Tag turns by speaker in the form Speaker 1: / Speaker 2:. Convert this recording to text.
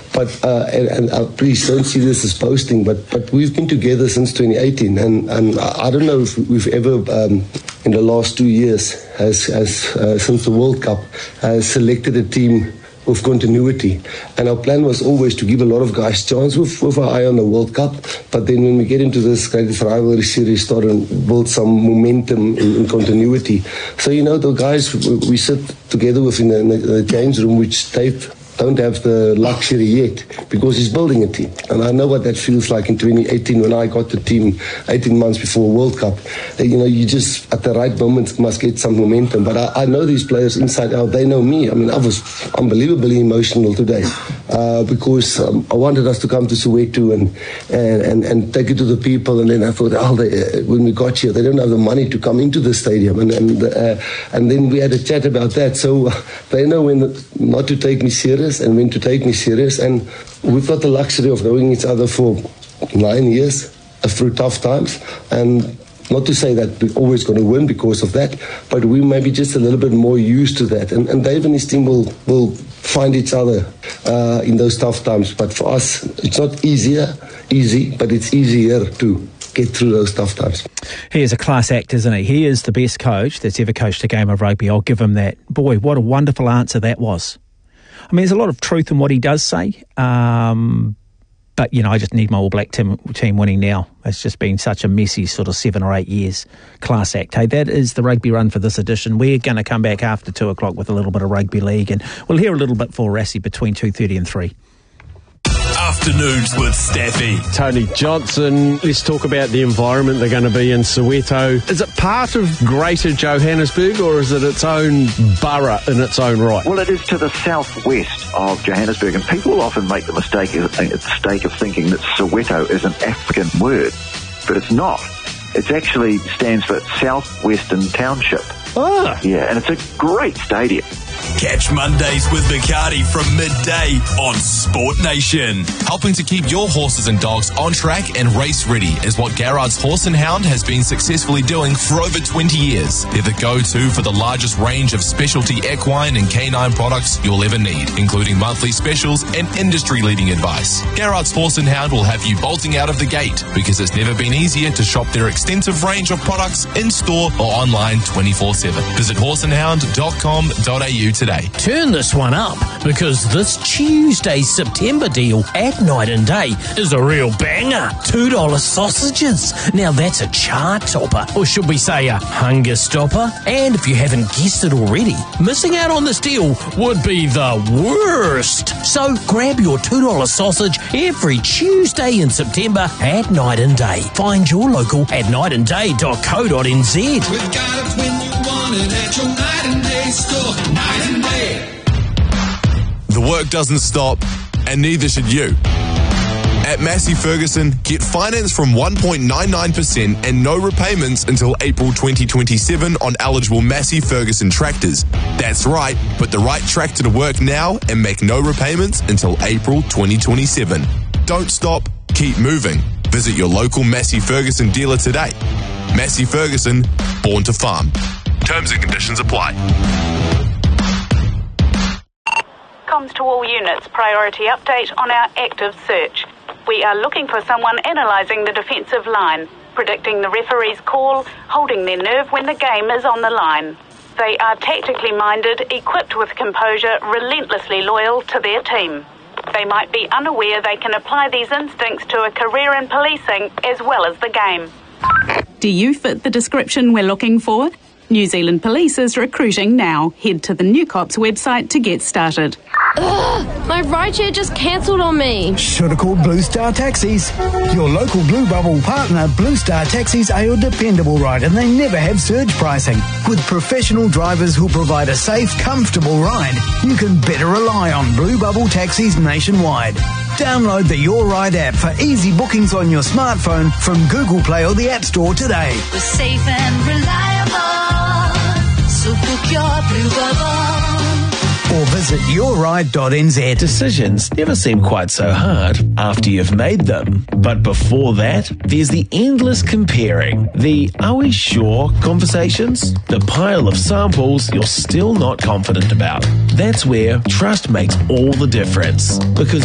Speaker 1: But and please don't see this as posting, but we've been together since 2018, and I don't know if we've ever in the last 2 years since the World Cup has selected a team with continuity. And our plan was always to give a lot of guys chance with our eye on the World Cup. But then when we get into this greatest rivalry series, start and build some momentum in continuity. So, the guys we sit together with in the change room, which Dave don't have the luxury yet because he's building a team. And I know what that feels like in 2018 when I got the team 18 months before World Cup. You just, at the right moment, must get some momentum. But I know these players inside out. They know me. I mean, I was unbelievably emotional today because I wanted us to come to Soweto and take it to the people. And then I thought, when we got here, they don't have the money to come into the stadium. And then we had a chat about that. So they know when not to take me serious and when to take me serious, and we've got the luxury of knowing each other for 9 years through tough times, and not to say that we're always going to win because of that, but we may be just a little bit more used to that, and Dave and his team will find each other in those tough times. But for us, it's not easy, but it's easier to get through those tough times.
Speaker 2: He is a class act, isn't he? He is the best coach that's ever coached a game of rugby. I'll give him that. Boy, what a wonderful answer that was. I mean, there's a lot of truth in what he does say, but, I just need my All Black team winning now. It's just been such a messy sort of 7 or 8 years. Class act. Hey, that is the Rugby Run for this edition. We're going to come back after 2 o'clock with a little bit of rugby league, and we'll hear a little bit for Rassie between 2:30 and 3.
Speaker 3: Afternoons with Staffy.
Speaker 4: Tony Johnson, let's talk about the environment they're going to be in Soweto. Is it part of Greater Johannesburg or is it its own borough in its own right?
Speaker 5: Well, it is to the southwest of Johannesburg, and people often make the mistake of thinking that Soweto is an African word, but it's not. It actually stands for Southwestern Township.
Speaker 4: Ah.
Speaker 5: Yeah, and it's a great stadium.
Speaker 3: Catch Mondays with Bacardi from midday on Sport Nation. Helping to keep your horses and dogs on track and race ready is what Garrard's Horse and Hound has been successfully doing for over 20 years. They're the go-to for the largest range of specialty equine and canine products you'll ever need, including monthly specials and industry-leading advice. Garrard's Horse and Hound will have you bolting out of the gate because it's never been easier to shop their extensive range of products in-store or online 24/7. Visit horseandhound.com.au today.
Speaker 6: Turn this one up because this Tuesday's September deal at Night and Day is a real banger. $2 sausages. Now that's a chart topper, or should we say a hunger stopper? And if you haven't guessed it already, missing out on this deal would be the worst. So grab your $2 sausage every Tuesday in September at Night and Day. Find your local at nightandday.co.nz.
Speaker 7: We've got it when you want it at your Night and Day store. Night and Day.
Speaker 3: The work doesn't stop, and neither should you. At Massey Ferguson, get finance from 1.99% and no repayments until April 2027 on eligible Massey Ferguson tractors. That's right, put the right tractor to work now and make no repayments until April 2027. Don't stop, keep moving. Visit your local Massey Ferguson dealer today. Massey Ferguson, born to farm. Terms and conditions apply.
Speaker 8: Comms to all units, priority update on our active search. We are looking for someone analysing the defensive line, predicting the referee's call, holding their nerve when the game is on the line. They are tactically minded, equipped with composure, relentlessly loyal to their team. They might be unaware they can apply these instincts to a career in policing as well as the game.
Speaker 9: Do you fit the description we're looking for? New Zealand Police is recruiting now. Head to the New Cops website to get started.
Speaker 10: Ugh, my rideshare just cancelled on me.
Speaker 11: Should have called Blue Star Taxis. Your local Blue Bubble partner, Blue Star Taxis, are your dependable ride, and they never have surge pricing. With professional drivers who provide a safe, comfortable ride, you can better rely on Blue Bubble Taxis nationwide. Download the Your Ride app for easy bookings on your smartphone from Google Play or the App Store today.
Speaker 12: We're safe and reliable, so book your Blue Bubble.
Speaker 11: Or visit yourride.nz.
Speaker 13: Decisions never seem quite so hard after you've made them. But before that, there's the endless comparing. The "are we sure" conversations. The pile of samples you're still not confident about. That's where trust makes all the difference. Because